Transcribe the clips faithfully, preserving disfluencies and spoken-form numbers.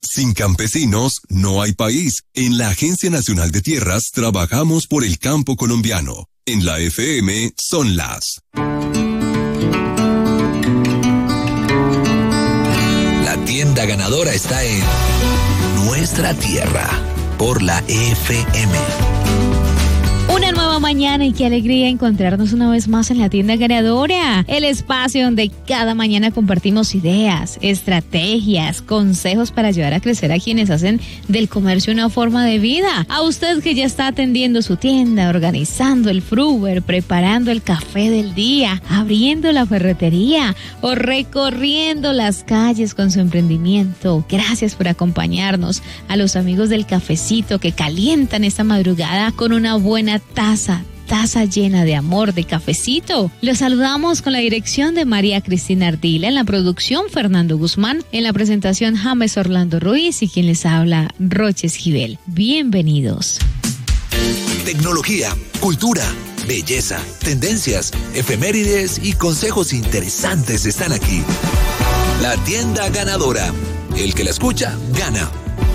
Sin campesinos no hay país. En la Agencia Nacional de Tierras trabajamos por el campo colombiano. En la F M son las. La tienda ganadora está en Nuestra Tierra por la F M. Una nueva mañana y qué alegría encontrarnos una vez más en la tienda ganadora, el espacio donde cada mañana compartimos ideas, estrategias, consejos para ayudar a crecer a quienes hacen del comercio una forma de vida. A usted que ya está atendiendo su tienda, organizando el fruver, preparando el café del día, abriendo la ferretería o recorriendo las calles con su emprendimiento. Gracias por acompañarnos. A los amigos del cafecito que calientan esta madrugada con una buena taza, taza llena de amor, de cafecito. Los saludamos con la dirección de María Cristina Ardila, en la producción Fernando Guzmán, en la presentación James Orlando Ruiz y quien les habla Roches Gibel. Bienvenidos. Tecnología, cultura, belleza, tendencias, efemérides y consejos interesantes están aquí. La tienda ganadora. El que la escucha, gana.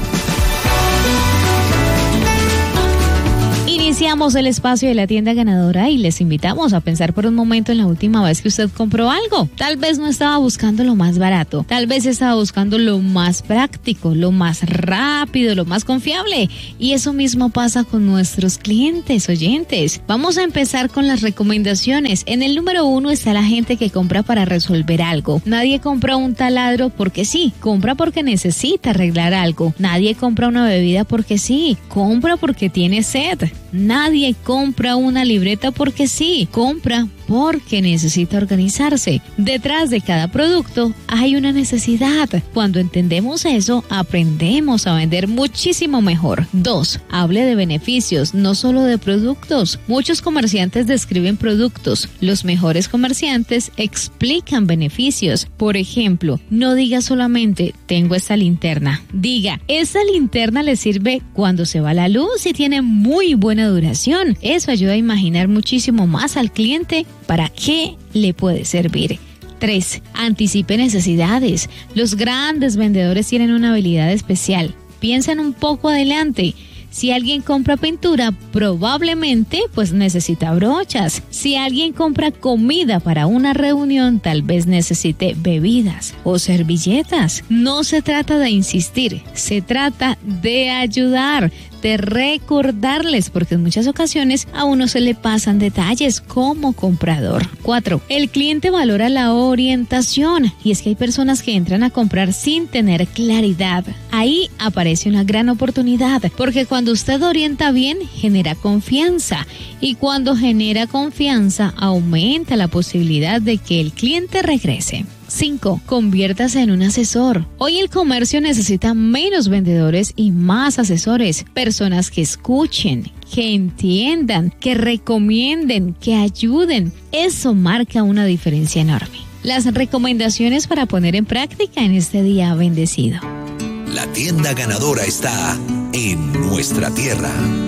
Iniciamos el espacio de la tienda ganadora y les invitamos a pensar por un momento en la última vez que usted compró algo. Tal vez no estaba buscando lo más barato, tal vez estaba buscando lo más práctico, lo más rápido, lo más confiable. Y eso mismo pasa con nuestros clientes, oyentes. Vamos a empezar con las recomendaciones. En el número uno está la gente que compra para resolver algo. Nadie compra un taladro porque sí, compra porque necesita arreglar algo. Nadie compra una bebida porque sí, compra porque tiene sed. Nadie compra una libreta porque sí, compra porque necesita organizarse. Detrás de cada producto hay una necesidad. Cuando entendemos eso, aprendemos a vender muchísimo mejor. Dos, hable de beneficios, no solo de productos. Muchos comerciantes describen productos. Los mejores comerciantes explican beneficios. Por ejemplo, no diga solamente, tengo esta linterna. Diga, esta linterna le sirve cuando se va la luz y tiene muy buena duración. Eso ayuda a imaginar muchísimo más al cliente para qué le puede servir. tres. Anticipe necesidades. Los grandes vendedores tienen una habilidad especial. Piensan un poco adelante. Si alguien compra pintura, probablemente pues necesita brochas. Si alguien compra comida para una reunión, tal vez necesite bebidas o servilletas. No se trata de insistir, se trata de ayudar, de recordarles, porque en muchas ocasiones a uno se le pasan detalles como comprador. cuatro. El cliente valora la orientación, y es que hay personas que entran a comprar sin tener claridad. Ahí aparece una gran oportunidad, porque cuando usted orienta bien, genera confianza, y cuando genera confianza, aumenta la posibilidad de que el cliente regrese. cinco. Conviértase en un asesor. Hoy el comercio necesita menos vendedores y más asesores. Personas que escuchen, que entiendan, que recomienden, que ayuden. Eso marca una diferencia enorme. Las recomendaciones para poner en práctica en este día bendecido. La tienda ganadora está en Nuestra Tierra.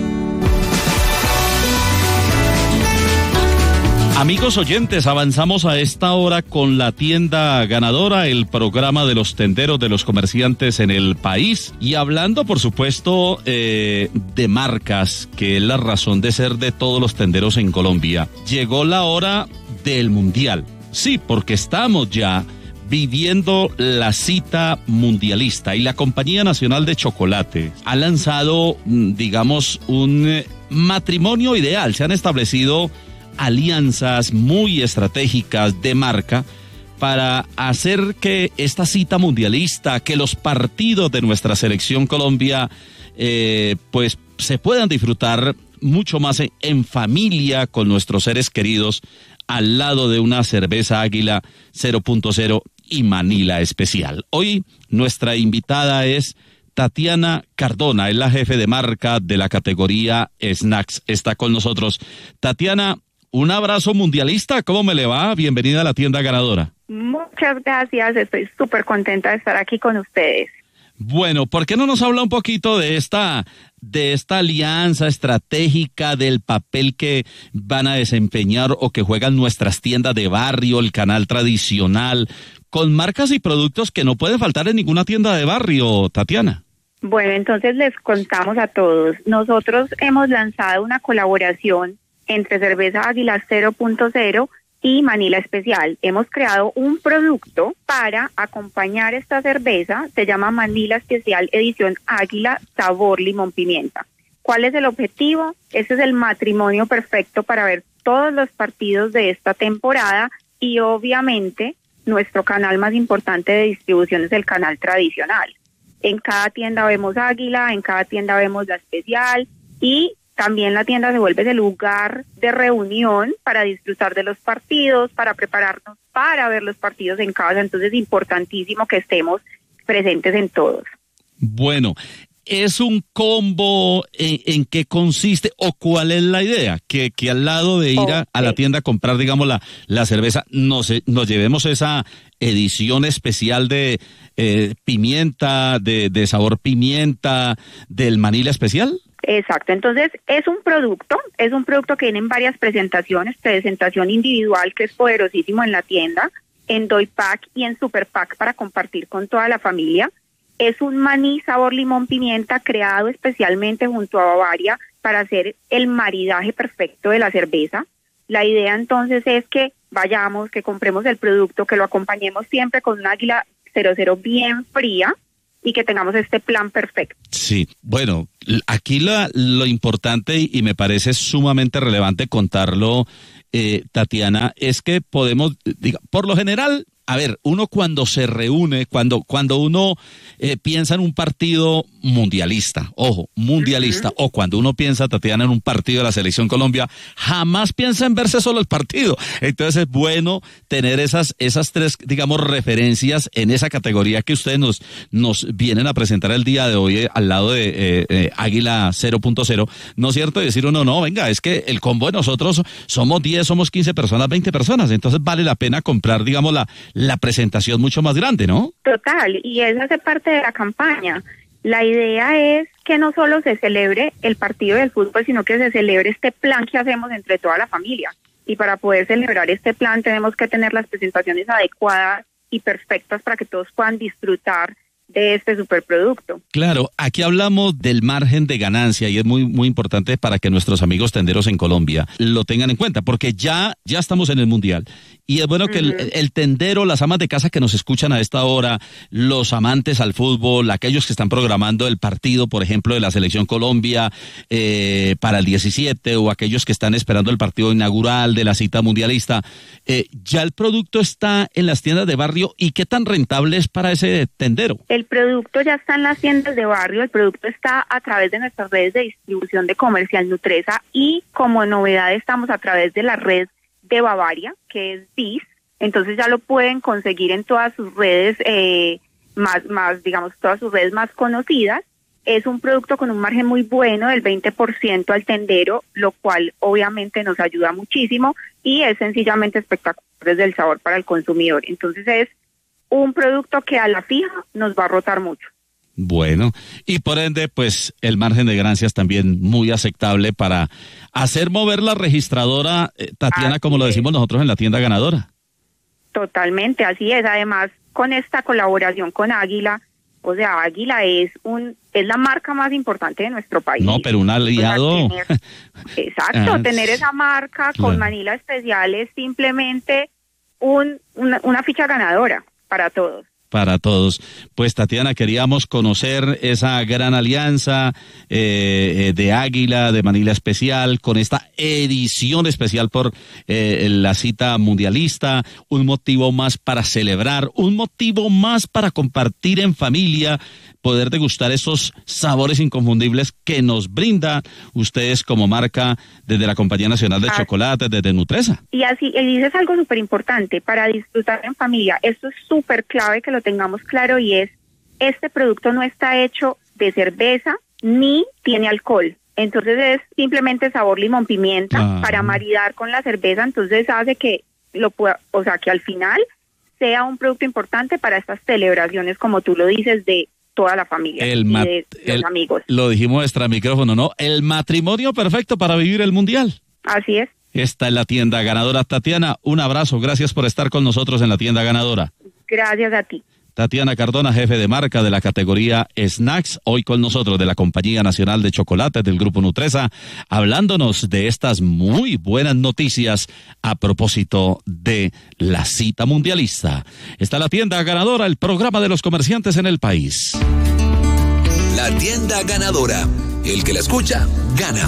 Amigos oyentes, avanzamos a esta hora con la tienda ganadora, el programa de los tenderos, de los comerciantes en el país, y hablando por supuesto eh, de marcas, que es la razón de ser de todos los tenderos en Colombia. Llegó la hora del mundial, sí, porque estamos ya viviendo la cita mundialista y la Compañía Nacional de Chocolate ha lanzado, digamos, un matrimonio ideal. Se han establecido alianzas muy estratégicas de marca para hacer que esta cita mundialista, que los partidos de nuestra selección Colombia eh, pues se puedan disfrutar mucho más en, en familia con nuestros seres queridos, al lado de una cerveza Águila cero punto cero y Manila Especial. Hoy nuestra invitada es Tatiana Cardona, es la jefe de marca de la categoría Snacks. Está con nosotros. Tatiana, un abrazo mundialista, ¿cómo me le va? Bienvenida a la tienda ganadora. Muchas gracias, estoy súper contenta de estar aquí con ustedes. Bueno, ¿por qué no nos habla un poquito de esta, de esta alianza estratégica, del papel que van a desempeñar o que juegan nuestras tiendas de barrio, el canal tradicional? con marcas y productos que no pueden faltar en ninguna tienda de barrio, Tatiana. Bueno, entonces les contamos a todos. Nosotros hemos lanzado una colaboración entre Cerveza Águila cero punto cero y Manila Especial. Hemos creado un producto para acompañar esta cerveza, se llama Manila Especial Edición Águila Sabor Limón Pimienta. ¿Cuál es el objetivo? Este es el matrimonio perfecto para ver todos los partidos de esta temporada y obviamente nuestro canal más importante de distribución es el canal tradicional. En cada tienda vemos Águila, en cada tienda vemos la Especial y también la tienda se vuelve el lugar de reunión para disfrutar de los partidos, para prepararnos para ver los partidos en casa. Entonces es importantísimo que estemos presentes en todos. Bueno, ¿es un combo? ¿En, en qué consiste o cuál es la idea? Que, que al lado de ir okay. a, a la tienda a comprar, digamos, la, la cerveza, nos, nos llevemos esa edición especial de eh, pimienta, de, de sabor pimienta, del Manila Especial. Exacto, entonces es un producto, es un producto que viene en varias presentaciones, presentación individual que es poderosísimo en la tienda, en Doy Pack y en Super Pack para compartir con toda la familia. Es un maní sabor limón pimienta creado especialmente junto a Bavaria para hacer el maridaje perfecto de la cerveza. La idea entonces es que vayamos, que compremos el producto, que lo acompañemos siempre con una Águila cero cero bien fría y que tengamos este plan perfecto. Sí, bueno, aquí la, lo importante y, y me parece sumamente relevante contarlo, eh, Tatiana, es que podemos, diga, por lo general, a ver, uno cuando se reúne, cuando, cuando uno eh, piensa en un partido mundialista, ojo, mundialista, uh-huh. o cuando uno piensa, Tatiana, en un partido de la Selección Colombia, jamás piensa en verse solo el partido. Entonces es bueno tener esas, esas tres, digamos, referencias en esa categoría que ustedes nos, nos vienen a presentar el día de hoy eh, al lado de eh, eh, Águila cero punto cero, ¿no es cierto? Decir uno, no, venga, es que el combo de nosotros somos diez, somos quince personas, veinte personas, entonces vale la pena comprar, digamos, la la presentación mucho más grande, ¿no? Total, y esa hace parte de la campaña. La idea es que no solo se celebre el partido del fútbol, sino que se celebre este plan que hacemos entre toda la familia. Y para poder celebrar este plan tenemos que tener las presentaciones adecuadas y perfectas para que todos puedan disfrutar de este superproducto. Claro, aquí hablamos del margen de ganancia y es muy muy importante para que nuestros amigos tenderos en Colombia lo tengan en cuenta, porque ya ya estamos en el Mundial y es bueno que uh-huh. el, el tendero, las amas de casa que nos escuchan a esta hora, los amantes al fútbol, aquellos que están programando el partido, por ejemplo, de la Selección Colombia eh, para el diecisiete o aquellos que están esperando el partido inaugural de la cita mundialista, eh, ya el producto está en las tiendas de barrio y ¿qué tan rentable es para ese tendero? El producto ya está en las tiendas de barrio, el producto está a través de nuestras redes de distribución de Comercial Nutresa y como novedad estamos a través de la red de Bavaria, que es B I S, entonces ya lo pueden conseguir en todas sus redes, eh, más, más, digamos, todas sus redes más conocidas. Es un producto con un margen muy bueno del veinte por ciento al tendero, lo cual obviamente nos ayuda muchísimo y es sencillamente espectacular desde el sabor para el consumidor. Entonces es un producto que a la fija nos va a rotar mucho. Bueno, y por ende, pues el margen de ganancias también muy aceptable para hacer mover la registradora, eh, Tatiana, así como es. Lo decimos nosotros en la tienda ganadora. Totalmente, así es. Además, con esta colaboración con Águila, o sea, Águila es un es la marca más importante de nuestro país. No, pero un aliado. O sea, tener, exacto, ah, tener esa marca claro. con Manila Especial es simplemente un una, una ficha ganadora para todos. Para todos. Pues Tatiana, queríamos conocer esa gran alianza eh, de Águila, de Manila Especial, con esta edición especial por eh, la cita mundialista, un motivo más para celebrar, un motivo más para compartir en familia, poder degustar esos sabores inconfundibles que nos brinda ustedes como marca desde la Compañía Nacional de ah, Chocolate, desde Nutresa. Y así, y dices algo súper importante, para disfrutar en familia, esto es súper clave que lo tengamos claro y es, este producto no está hecho de cerveza ni tiene alcohol. Entonces es simplemente sabor limón pimienta ah. para maridar con la cerveza, entonces hace que lo pueda, o sea, que al final sea un producto importante para estas celebraciones, como tú lo dices, de toda la familia el y mat- de los el, amigos. Lo dijimos extra micrófono, ¿no? El matrimonio perfecto para vivir el Mundial. Así es. Esta es la tienda ganadora. Tatiana, un abrazo, gracias por estar con nosotros en la tienda ganadora. Gracias a ti. Tatiana Cardona, jefe de marca de la categoría Snacks, hoy con nosotros de la Compañía Nacional de Chocolates del Grupo Nutresa, hablándonos de estas muy buenas noticias a propósito de la cita mundialista. Está la tienda ganadora, el programa de los comerciantes en el país. La tienda ganadora. El que la escucha, gana.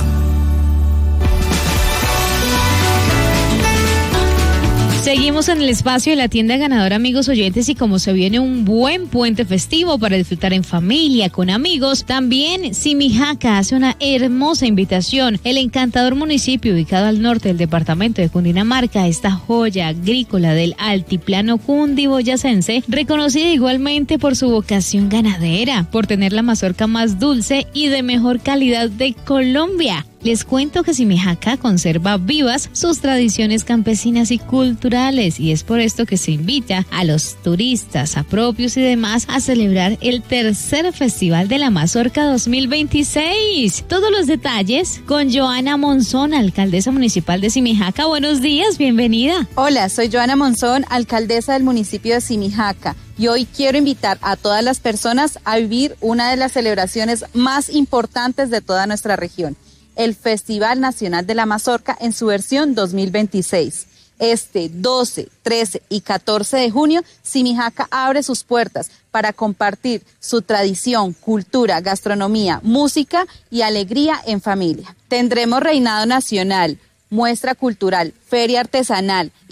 Seguimos en el espacio de la tienda ganadora, amigos oyentes, y como se viene un buen puente festivo para disfrutar en familia, con amigos, también Simijaca hace una hermosa invitación. El encantador municipio ubicado al norte del departamento de Cundinamarca, esta joya agrícola del altiplano cundiboyacense, reconocida igualmente por su vocación ganadera, por tener la mazorca más dulce y de mejor calidad de Colombia. Les cuento que Simijaca conserva vivas sus tradiciones campesinas y culturales, y es por esto que se invita a los turistas, a propios y demás a celebrar el tercer Festival de la Mazorca dos mil veintiséis. Todos los detalles con Joana Monzón, alcaldesa municipal de Simijaca. Buenos días, bienvenida. Hola, soy Joana Monzón, alcaldesa del municipio de Simijaca. Y hoy quiero invitar a todas las personas a vivir una de las celebraciones más importantes de toda nuestra región, el Festival Nacional de la Mazorca en su versión dos mil veintiséis. Este doce, trece y catorce de junio, Simijaca abre sus puertas para compartir su tradición, cultura, gastronomía, música y alegría en familia. Tendremos reinado nacional, muestra cultural, feria artesanal